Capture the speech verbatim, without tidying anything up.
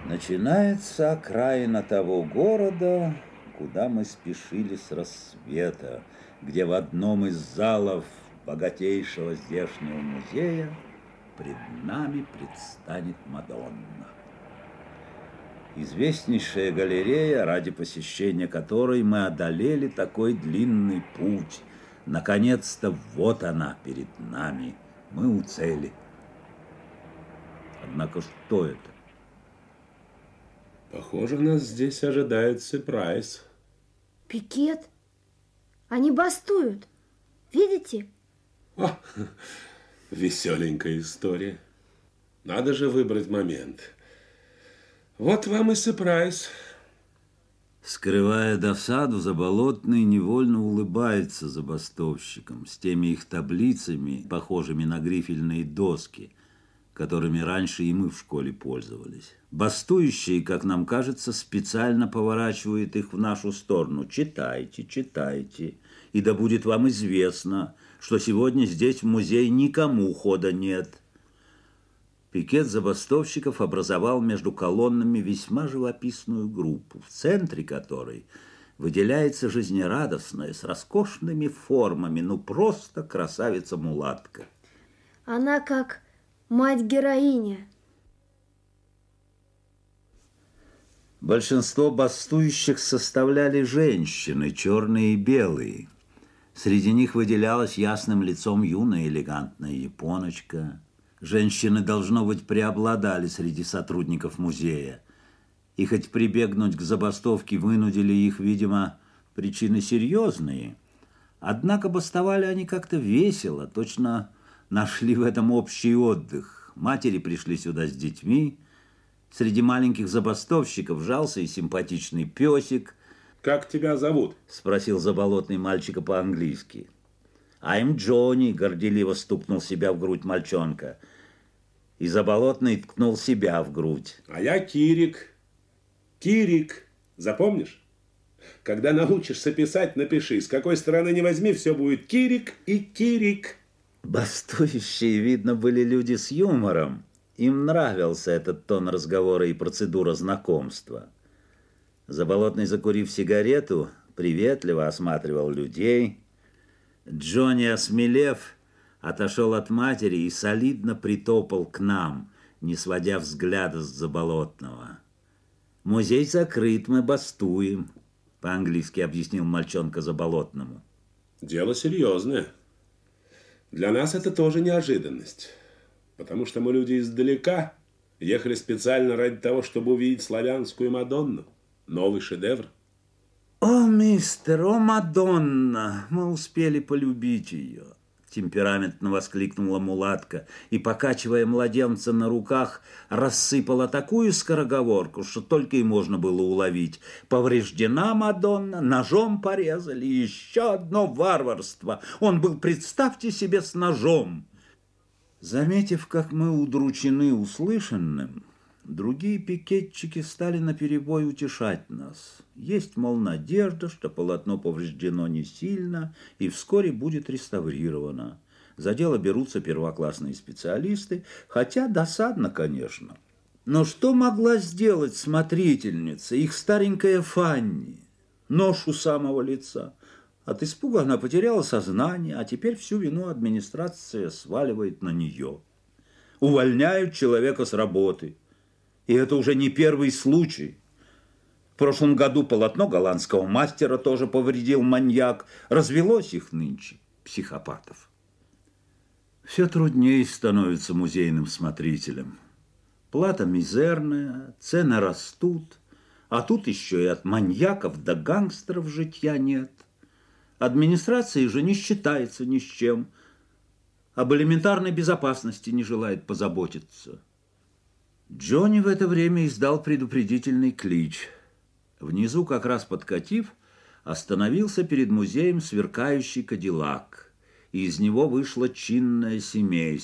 Начинается окраина того города, куда мы спешили с рассвета, где в одном из залов богатейшего здешнего музея пред нами предстанет Мадонна. Известнейшая галерея, ради посещения которой мы одолели такой длинный путь. Наконец-то вот она перед нами. Мы у цели. Однако что это? Похоже, нас здесь ожидает сюрприз. Пикет? Они бастуют. Видите? О, веселенькая история. Надо же выбрать момент. Вот вам и сюрприз. Скрывая досаду, Заболотный невольно улыбается забастовщикам с теми их таблицами, похожими на грифельные доски, которыми раньше и мы в школе пользовались. Бастующие, как нам кажется, специально поворачивают их в нашу сторону. Читайте, читайте, и да будет вам известно, что сегодня здесь в музей никому хода нет. Пикет забастовщиков образовал между колоннами весьма живописную группу, в центре которой выделяется жизнерадостная, с роскошными формами, ну просто красавица-мулатка. Она как мать-героиня. Большинство бастующих составляли женщины, черные и белые. Среди них выделялась ясным лицом юная элегантная японочка. Женщины, должно быть, преобладали среди сотрудников музея. И хоть прибегнуть к забастовке вынудили их, видимо, причины серьезные, однако бастовали они как-то весело, точно нашли в этом общий отдых. Матери пришли сюда с детьми. Среди маленьких забастовщиков жался и симпатичный песик. «Как тебя зовут?» – спросил Заболотный мальчика по-английски. «I'm Джонни», – горделиво стукнул себя в грудь мальчонка. И Заболотный ткнул себя в грудь. «А я Кирик. Кирик. Запомнишь? Когда научишься писать, напиши. С какой стороны не возьми, все будет Кирик и Кирик». Бастующие, видно, были люди с юмором. Им нравился этот тон разговора и процедура знакомства. Заболотный, закурив сигарету, приветливо осматривал людей. Джонни, осмелев, отошел от матери и солидно притопал к нам, не сводя взгляда с Заболотного. «Музей закрыт, мы бастуем», — по-английски объяснил мальчонка Заболотному. «Дело серьезное. Для нас это тоже неожиданность, потому что мы люди издалека, ехали специально ради того, чтобы увидеть славянскую Мадонну, новый шедевр». «О, мистер, о, Мадонна! Мы успели полюбить ее!» Темпераментно воскликнула мулатка и, покачивая младенца на руках, рассыпала такую скороговорку, что только и можно было уловить. «Повреждена Мадонна, ножом порезали, еще одно варварство! Он был, представьте себе, с ножом!» Заметив, как мы удручены услышанным, другие пикетчики стали наперебой утешать нас. Есть, мол, надежда, что полотно повреждено не сильно и вскоре будет реставрировано. За дело берутся первоклассные специалисты, хотя досадно, конечно. Но что могла сделать смотрительница, их старенькая Фанни? Нож у самого лица. От испуга она потеряла сознание, а теперь всю вину администрация сваливает на нее. Увольняют человека с работы. И это уже не первый случай. В прошлом году полотно голландского мастера тоже повредил маньяк. Развелось их нынче, психопатов. Все труднее становится музейным смотрителем. Плата мизерная, цены растут, а тут еще и от маньяков до гангстеров житья нет. Администрация же не считается ни с чем, об элементарной безопасности не желает позаботиться. Джонни в это время издал предупредительный клич. Внизу, как раз подкатив, остановился перед музеем сверкающий кадиллак, и из него вышло чинное семейство.